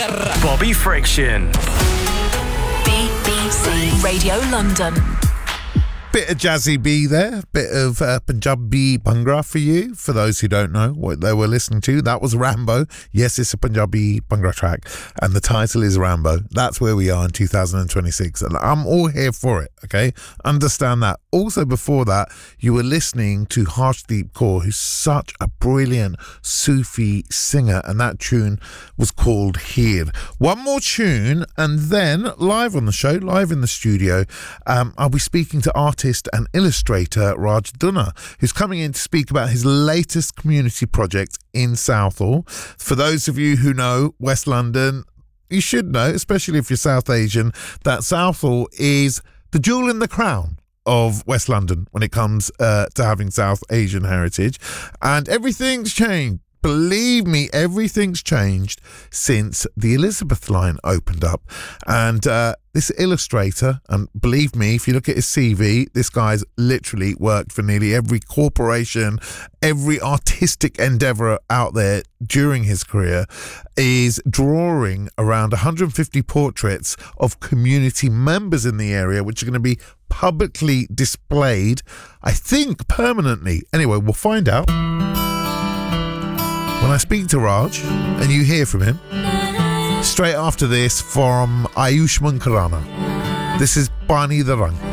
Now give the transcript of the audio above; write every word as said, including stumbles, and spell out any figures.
Bobby Friction. B B C Radio London. Bit of Jazzy B there, bit of uh, Punjabi Bhangra for you. For those who don't know what they were listening to, that was Rambo. Yes, it's a Punjabi Bhangra track, and the title is Rambo. That's where we are in two thousand twenty-six, and I'm all here for it, okay? Understand that. Also, before that, you were listening to Harshdeep Kaur, who's such a brilliant Sufi singer, and that tune was called Heer. One more tune, and then live on the show, live in the studio, um, I'll be speaking to artist and illustrator Raj Dunna, who's coming in to speak about his latest community project in Southall. For those of you who know West London, you should know, especially if you're South Asian, that Southall is the jewel in the crown of West London when it comes uh, to having South Asian heritage. And everything's changed. Believe me, everything's changed since the Elizabeth line opened up. And uh, this illustrator, and believe me, if you look at his C V, this guy's literally worked for nearly every corporation, every artistic endeavour out there during his career, is drawing around one hundred fifty portraits of community members in the area, which are going to be publicly displayed, I think, permanently. Anyway, we'll find out when I speak to Raj, and you hear from him, straight after this from Ayushmann Khurrana. This is Pani the Rang.